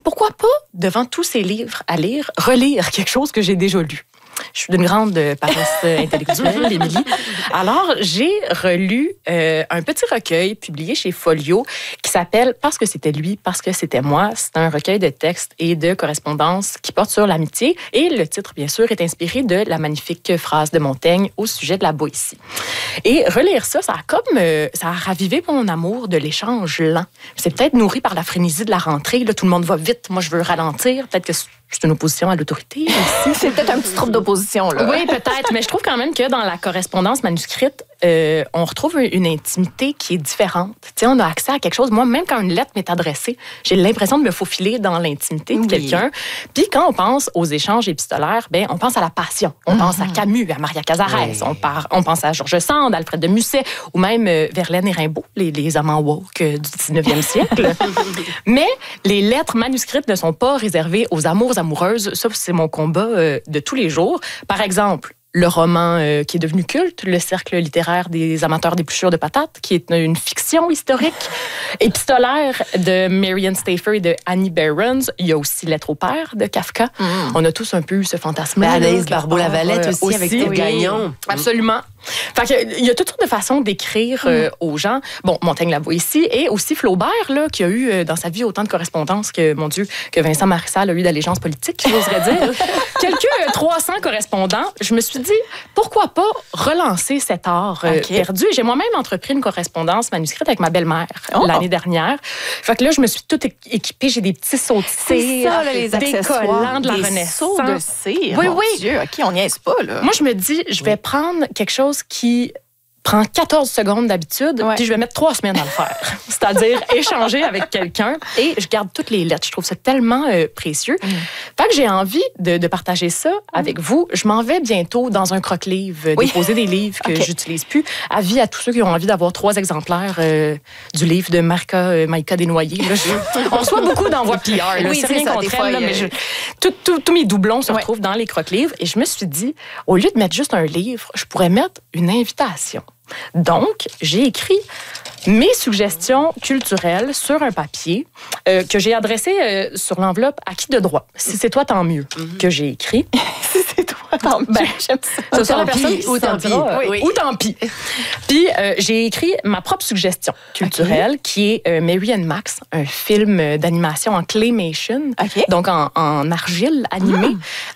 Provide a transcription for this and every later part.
Pourquoi pas, devant tous ces livres à lire, relire quelque chose que j'ai déjà lu? Je suis d'une grande paresse intellectuelle, Émilie. Alors, j'ai relu un petit recueil publié chez Folio qui s'appelle « Parce que c'était lui, parce que c'était moi ». C'est un recueil de textes et de correspondances qui porte sur l'amitié. Et le titre, bien sûr, est inspiré de la magnifique phrase de Montaigne au sujet de la Boétie. Et relire ça, ça a ravivé mon amour de l'échange lent. C'est peut-être nourri par la frénésie de la rentrée. Là, tout le monde va vite. Moi, je veux ralentir. Peut-être que c'est une opposition à l'autorité aussi. C'est peut-être un petit trouble d'opposition, là. Oui, peut-être. Mais je trouve quand même que dans la correspondance manuscrite, on retrouve une intimité qui est différente. Tu sais, on a accès à quelque chose. Moi, même quand une lettre m'est adressée, j'ai l'impression de me faufiler dans l'intimité de quelqu'un. Puis quand on pense aux échanges épistolaires, ben, on pense à la passion. On pense à Camus, à Maria Cazares. On pense à Georges Sand, Alfred de Musset, ou même Verlaine et Rimbaud, les amants woke du 19e siècle. Mais les lettres manuscrites ne sont pas réservées aux amours amoureuses. Ça, c'est mon combat de tous les jours. Par exemple, le roman qui est devenu culte, Le cercle littéraire des amateurs d'épluchures de patates, qui est une fiction historique épistolaire de Marianne Stafer et de Annie Behrens. Il y a aussi Lettre au père de Kafka. On a tous un peu eu ce fantasme-là. Anaïs Barbeau-Lavalette aussi, avec Thé Gagnon. Absolument. Fait il y a toutes sortes de façons d'écrire aux gens. Bon, Montaigne la Boétie et aussi Flaubert, là, qui a eu dans sa vie autant de correspondances que, mon Dieu, que Vincent Marissal a eu d'allégeance politique, j'oserais dire. Quelques 300 correspondants. Je me suis dit, pourquoi pas relancer cet art perdu? J'ai moi-même entrepris une correspondance manuscrite avec ma belle-mère l'année dernière. Fait que là, je me suis toute équipée. J'ai des petits sauts de cire, des collants de la Renaissance. Sauts de cire, oui, mon Dieu, OK, on n'y est pas, là. Moi, je me dis, je vais prendre quelque chose qui prend 14 secondes d'habitude, puis je vais mettre 3 semaines à le faire. C'est-à-dire échanger avec quelqu'un et je garde toutes les lettres. Je trouve ça tellement précieux. Fait que j'ai envie de partager ça avec vous. Je m'en vais bientôt dans un croque-livre, déposer des livres que j'utilise plus. Avis à tous ceux qui ont envie d'avoir 3 exemplaires du livre de Maïka Desnoyers. Là, on reçoit beaucoup d'envois PR. Là. C'est rien contre elle, là, mais tous mes doublons se retrouvent dans les croque-livres. Et je me suis dit, au lieu de mettre juste un livre, je pourrais mettre une invitation. Donc, j'ai écrit mes suggestions culturelles sur un papier que j'ai adressé sur l'enveloppe à qui de droit. Si c'est toi, tant mieux que j'ai écrit. Si c'est toi, tant mieux. J'aime ça. Ce sera la personne qui s'en dira. Ou tant pis. Puis, j'ai écrit ma propre suggestion culturelle qui est Mary and Max, un film d'animation en claymation, donc en argile animée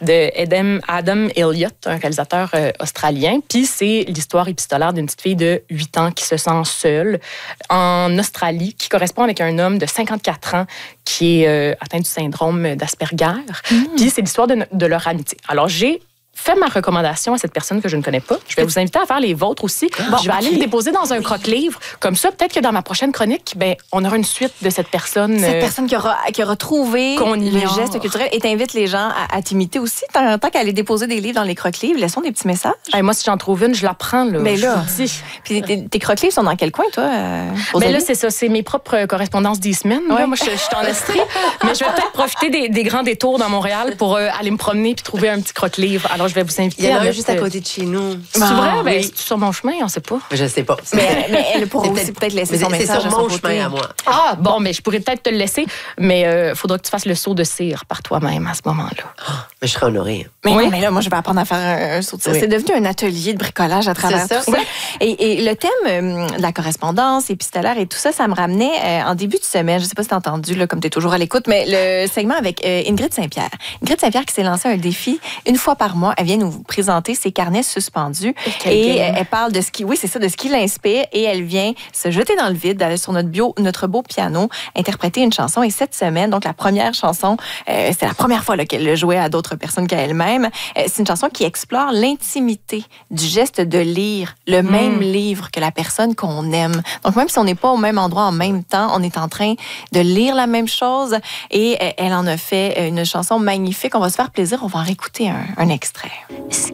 de Adam Elliott, un réalisateur australien. Puis, c'est l'histoire épistolaire d'une petite fille de 8 ans qui se sent seule en Australie, qui correspond avec un homme de 54 ans qui est atteint du syndrome d'Asperger. Puis c'est l'histoire de leur amitié. Alors, j'ai fait ma recommandation à cette personne que je ne connais pas. Je vais vous inviter à faire les vôtres aussi. Je vais aller le déposer dans un croque-livre. Comme ça, peut-être que dans ma prochaine chronique, ben, on aura une suite de cette personne. Cette personne qui aura trouvé le geste culturel et t'invite les gens à t'imiter aussi. Tant qu'à aller déposer des livres dans les croque-livres, laissons des petits messages. Moi, si j'en trouve une, je la prends. Là, mais là, puis tes croque-livres sont dans quel coin, toi? Mais là, c'est ça. C'est mes propres correspondances des semaines. Moi, je suis en Estrie. Mais je vais peut-être profiter des grands détours dans Montréal pour aller me promener puis trouver un petit croque-livre. Alors, je vais vous inviter. Il y en a un juste à côté de chez nous. C'est vrai? Ben, c'est sur mon chemin, on ne sait pas. Je sais pas. Mais elle pourra aussi peut-être laisser son message. C'est sur mon chemin à moi. Ah, bon, mais je pourrais peut-être te le laisser, mais il faudra que tu fasses le saut de cire par toi-même à ce moment-là. Mais je serais honorée. Mais là, moi, je vais apprendre à faire un saut de cire. C'est devenu un atelier de bricolage à travers tout ça. Et le thème de la correspondance épistolaire et tout ça, ça me ramenait en début de semaine. Je ne sais pas si tu as entendu, là, comme tu es toujours à l'écoute, mais le segment avec Ingrid Saint-Pierre. Ingrid Saint-Pierre qui s'est lancé un défi une fois par mois. Elle vient nous présenter ses carnets suspendus et elle parle de ce qui, de ce qui l'inspire et elle vient se jeter dans le vide sur notre beau piano, interpréter une chanson. Et cette semaine, donc la première chanson, c'est la première fois qu'elle le jouait à d'autres personnes qu'à elle-même. C'est une chanson qui explore l'intimité du geste de lire le même livre que la personne qu'on aime. Donc même si on n'est pas au même endroit en même temps, on est en train de lire la même chose et elle en a fait une chanson magnifique. On va se faire plaisir, on va en réécouter un extrait.